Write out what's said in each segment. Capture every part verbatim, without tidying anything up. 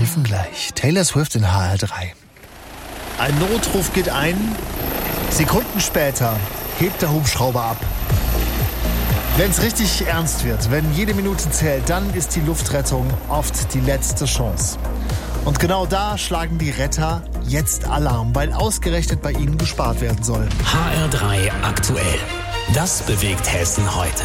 kniffen gleich. Taylor Swift in H R drei. Ein Notruf geht ein. Sekunden später hebt der Hubschrauber ab. Wenn es richtig ernst wird, wenn jede Minute zählt, dann ist die Luftrettung oft die letzte Chance. Und genau da schlagen die Retter jetzt Alarm, weil ausgerechnet bei ihnen gespart werden soll. H R drei aktuell. Das bewegt Hessen heute.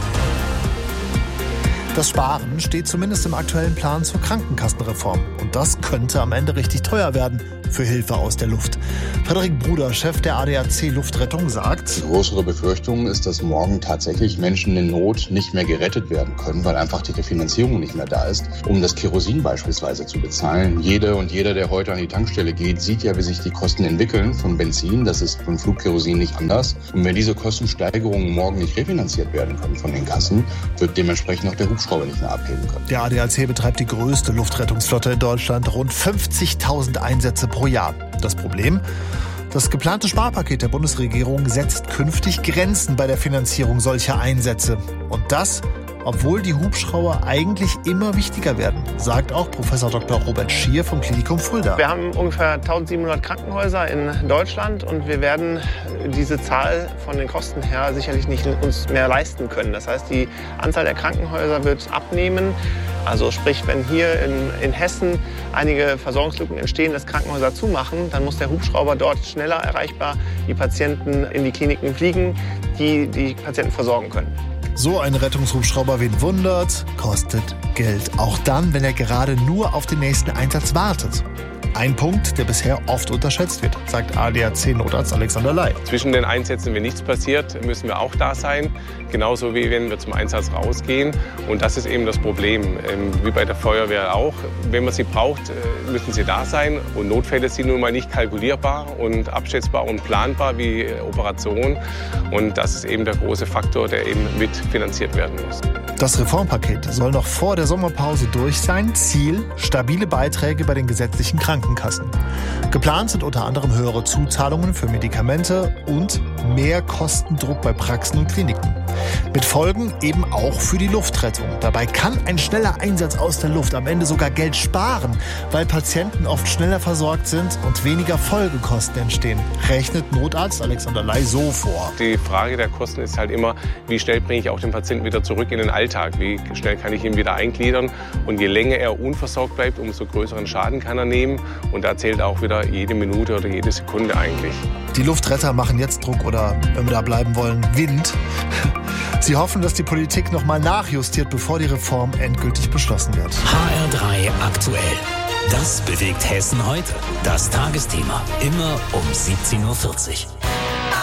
Das Sparen steht zumindest im aktuellen Plan zur Krankenkassenreform. Und das könnte am Ende richtig teuer werden für Hilfe aus der Luft. Frederik Bruder, Chef der A D A C Luftrettung, sagt: Die größere Befürchtung ist, dass morgen tatsächlich Menschen in Not nicht mehr gerettet werden können, weil einfach die Finanzierung nicht mehr da ist, um das Kerosin beispielsweise zu bezahlen. Jede und jeder, der heute an die Tankstelle geht, sieht ja, wie sich die Kosten entwickeln von Benzin. Das ist beim Flugkerosin nicht anders. Und wenn diese Kostensteigerungen morgen nicht refinanziert werden können von den Kassen, wird dementsprechend auch der Hubschrauber nicht mehr abheben können. Der A D A C betreibt die größte Luftrettungsflotte in Deutschland, rund fünfzigtausend Einsätze pro Jahr. Das Problem? Das geplante Sparpaket der Bundesregierung setzt künftig Grenzen bei der Finanzierung solcher Einsätze. Und das, obwohl die Hubschrauber eigentlich immer wichtiger werden, sagt auch Professor Doktor Robert Schier vom Klinikum Fulda. Wir haben ungefähr eintausendsiebenhundert Krankenhäuser in Deutschland und wir werden diese Zahl von den Kosten her sicherlich nicht uns mehr leisten können. Das heißt, die Anzahl der Krankenhäuser wird abnehmen. Also sprich, wenn hier in, in Hessen einige Versorgungslücken entstehen, dass Krankenhäuser zumachen, dann muss der Hubschrauber dort schneller erreichbar die Patienten in die Kliniken fliegen, die die Patienten versorgen können. So ein Rettungshubschrauber, wen wundert, kostet Geld. Auch dann, wenn er gerade nur auf den nächsten Einsatz wartet. Ein Punkt, der bisher oft unterschätzt wird, sagt A D A C-Notarzt Alexander Ley. Zwischen den Einsätzen, wenn nichts passiert, müssen wir auch da sein. Genauso wie wenn wir zum Einsatz rausgehen. Und das ist eben das Problem, wie bei der Feuerwehr auch. Wenn man sie braucht, müssen sie da sein. Und Notfälle sind nun mal nicht kalkulierbar und abschätzbar und planbar wie Operationen. Und das ist eben der große Faktor, der eben mitfinanziert werden muss. Das Reformpaket soll noch vor der Sommerpause durch sein. Ziel: stabile Beiträge bei den gesetzlichen Krankenkassen. Geplant sind unter anderem höhere Zuzahlungen für Medikamente und mehr Kostendruck bei Praxen und Kliniken. Mit Folgen eben auch für die Luftrettung. Dabei kann ein schneller Einsatz aus der Luft am Ende sogar Geld sparen, weil Patienten oft schneller versorgt sind und weniger Folgekosten entstehen, rechnet Notarzt Alexander Ley so vor. Die Frage der Kosten ist halt immer, wie schnell bringe ich auch den Patienten wieder zurück in den Alltag? Wie schnell kann ich ihn wieder eingliedern? Und je länger er unversorgt bleibt, umso größeren Schaden kann er nehmen. Und da zählt auch wieder jede Minute oder jede Sekunde eigentlich. Die Luftretter machen jetzt Druck oder, wenn wir da bleiben wollen, Wind. Sie hoffen, dass die Politik noch mal nachjustiert, bevor die Reform endgültig beschlossen wird. H R drei aktuell. Das bewegt Hessen heute. Das Tagesthema. Immer um siebzehn Uhr vierzig.